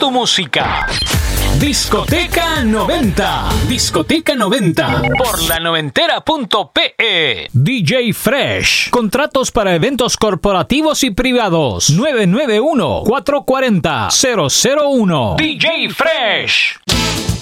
tu música. Discoteca 90. Discoteca 90. Por la noventera.pe. DJ Fresh. Contratos para eventos corporativos y privados. 991-440-001. DJ Fresh.